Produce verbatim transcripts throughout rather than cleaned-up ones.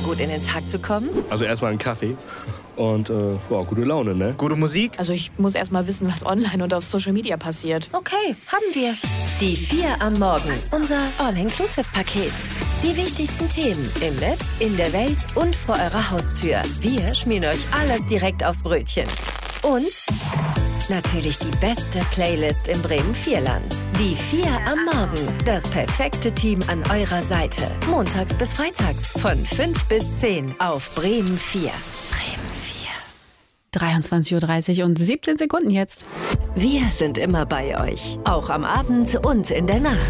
gut in den Tag zu kommen? Also erstmal einen Kaffee und äh, wow, gute Laune, ne? Gute Musik? Also ich muss erst mal wissen, was online und auf Social Media passiert. Okay, haben wir. Die vier am Morgen, unser All-Inclusive-Paket. Die wichtigsten Themen im Netz, in der Welt und vor eurer Haustür. Wir schmieren euch alles direkt aufs Brötchen. Und natürlich die beste Playlist im Bremen-Vierland. Die vier am Morgen. Das perfekte Team an eurer Seite. Montags bis freitags von fünf bis zehn auf Bremen vier. Bremen vier. dreiundzwanzig Uhr dreißig und siebzehn Sekunden jetzt. Wir sind immer bei euch. Auch am Abend und in der Nacht.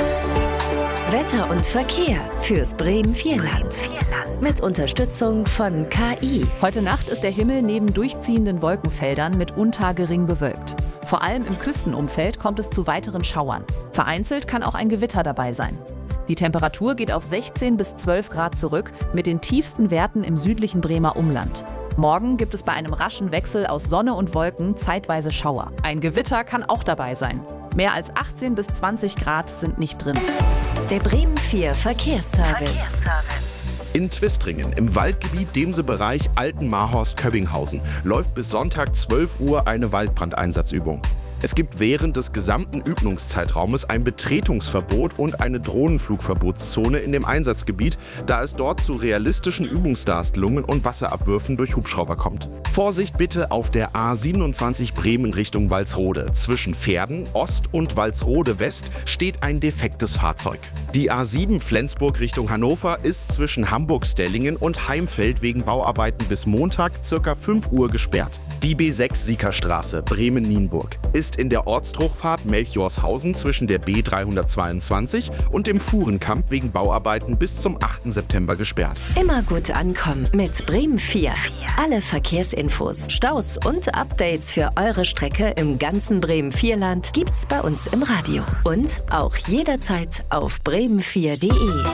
Wetter und Verkehr fürs Bremen-Vierland. Mit Unterstützung von K I. Heute Nacht ist der Himmel neben durchziehenden Wolkenfeldern mitunter gering bewölkt. Vor allem im Küstenumfeld kommt es zu weiteren Schauern. Vereinzelt kann auch ein Gewitter dabei sein. Die Temperatur geht auf sechzehn bis zwölf Grad zurück, mit den tiefsten Werten im südlichen Bremer Umland. Morgen gibt es bei einem raschen Wechsel aus Sonne und Wolken zeitweise Schauer. Ein Gewitter kann auch dabei sein. Mehr als achtzehn bis zwanzig Grad sind nicht drin. Der Bremen vier Verkehrsservice. Verkehrsservice. In Twistringen, im Waldgebiet Demse-Bereich Altenmarhorst-Köbinghausen, läuft bis Sonntag zwölf Uhr eine Waldbrandeinsatzübung. Es gibt während des gesamten Übungszeitraumes ein Betretungsverbot und eine Drohnenflugverbotszone in dem Einsatzgebiet, da es dort zu realistischen Übungsdarstellungen und Wasserabwürfen durch Hubschrauber kommt. Vorsicht bitte auf der A siebenundzwanzig Bremen Richtung Walsrode. Zwischen Verden Ost und Walsrode West steht ein defektes Fahrzeug. Die A sieben Flensburg Richtung Hannover ist zwischen Hamburg-Stellingen und Heimfeld wegen Bauarbeiten bis Montag ca. fünf Uhr gesperrt. Die B sechs Siekerstraße Bremen-Nienburg ist in der Ortsdurchfahrt Melchiorshausen zwischen der B dreihundertzweiundzwanzig und dem Fuhrenkamp wegen Bauarbeiten bis zum achten September gesperrt. Immer gut ankommen mit Bremen vier. Alle Verkehrsinfos, Staus und Updates für eure Strecke im ganzen Bremen-Vierland gibt's bei uns im Radio. Und auch jederzeit auf bremen vier punkt de.